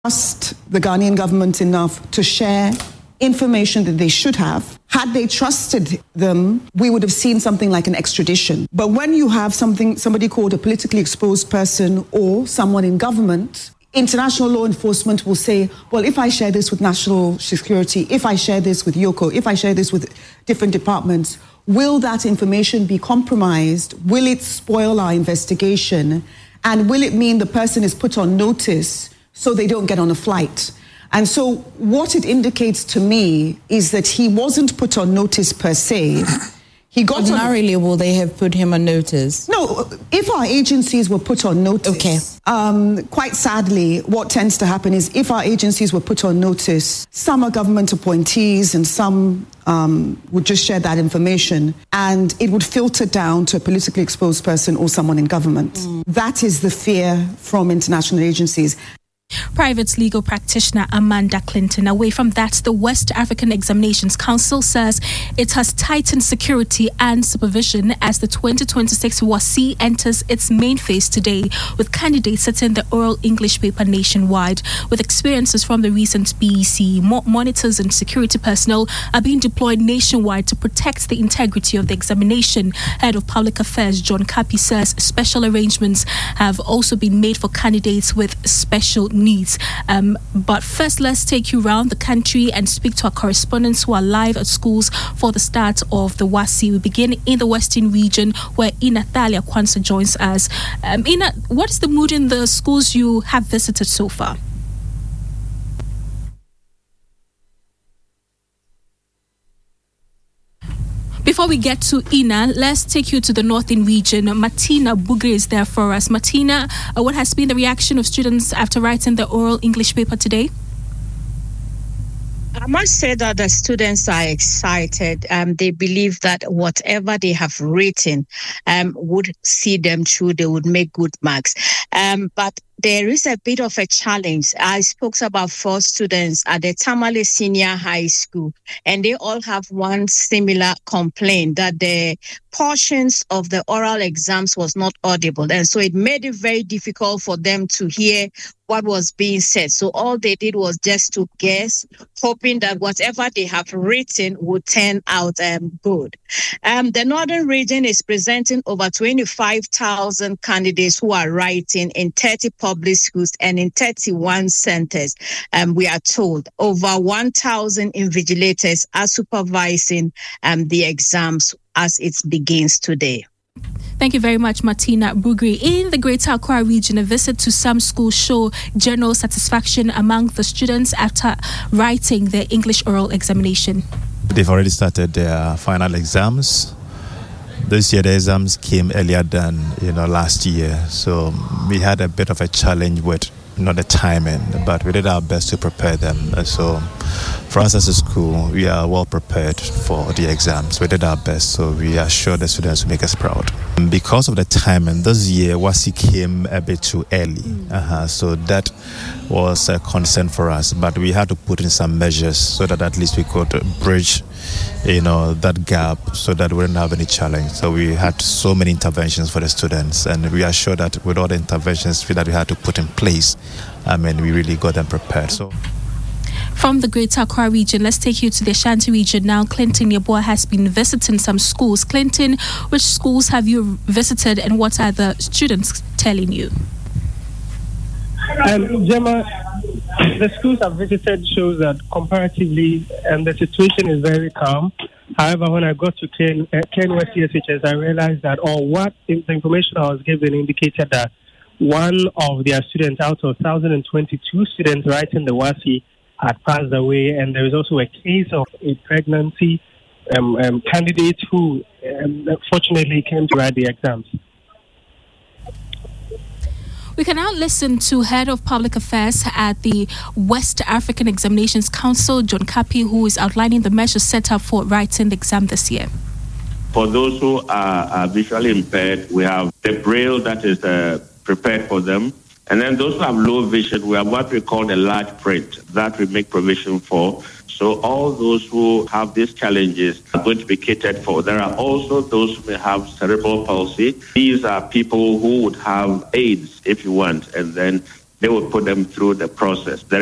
trust the Ghanaian government enough to share information that they should have. Had they trusted them, we would have seen something like an extradition. But when you have somebody called a politically exposed person or someone in government, international law enforcement will say, well, if I share this with national security, if I share this with Yoko, if I share this with different departments, will that information be compromised? Will it spoil our investigation? And will it mean the person is put on notice so they don't get on a flight? And so what it indicates to me is that he wasn't put on notice per se. He got Ordinarily, will they have put him on notice? No, if our agencies were put on notice, okay. Quite sadly, what tends to happen is if our agencies were put on notice, some are government appointees and some would just share that information and it would filter down to a politically exposed person or someone in government. That is the fear from international agencies. Private legal practitioner Amanda Clinton. Away from that, the West African Examinations Council says it has tightened security and supervision as the 2026 WASSCE enters its main phase today, with candidates sitting the oral English paper nationwide. With experiences from the recent BEC, monitors and security personnel are being deployed nationwide to protect the integrity of the examination. Head of Public Affairs John Kapi says special arrangements have also been made for candidates with special needs. But first, let's take you around the country and speak to our correspondents who are live at schools for the start of the WASSCE. We begin in the Western region where Ina Thalia Kwanzaa joins us. Ina, what is the mood in the schools you have visited so far? Before we get to Ina, let's take you to the northern region. Martina Bugre is there for us. Martina, what has been the reaction of students after writing the oral English paper today? I must say that the students are excited. They believe that whatever they have written would see them through. They would make good marks. But there is a bit of a challenge. I spoke to about 4 students at the Tamale Senior High School, and they all have one similar complaint that the portions of the oral exams was not audible. And so it made it very difficult for them to hear what was being said. So all they did was just to guess, hoping that whatever they have written would turn out good. The northern region is presenting over 25,000 candidates who are writing in 30 public schools and in 31 centers. We are told over 1,000 invigilators are supervising the exams as it begins today. Thank you very much, Martina Bugri. In the Greater Accra region, a visit to some schools show general satisfaction among the students after writing their English oral examination. They've already started their final exams. This year, the exams came earlier than last year, so we had a bit of a challenge with the timing, but we did our best to prepare them. So for us as a school, we are well prepared for the exams. We did our best, so we are sure the students will make us proud. Because of the timing, this year WASSCE came a bit too early, so that was a concern for us. But we had to put in some measures so that at least we could bridge that gap so that we wouldn't have any challenge. So we had so many interventions for the students, and we are sure that with all the interventions that we had to put in place, we really got them prepared. So from the Greater Accra region, let's take you to the Ashanti region now. Clinton Yeboah has been visiting some schools. Clinton, which schools have you visited and what are the students telling you? Gemma, the schools I've visited shows that comparatively the situation is very calm. However, when I got to Ken West CSHS, I realized that the information I was given indicated that one of their students out of 1,022 students writing the WASSCE had passed away, and there is also a case of a pregnancy candidate who fortunately came to write the exams. We can now listen to Head of Public Affairs at the West African Examinations Council, John Kapi, who is outlining the measures set up for writing the exam this year. For those who are visually impaired, we have the braille that is prepared for them. And then those who have low vision, we have what we call the large print that we make provision for. So all those who have these challenges are going to be catered for. There are also those who may have cerebral palsy. These are people who would have AIDS, if you want, and then they will put them through the process. There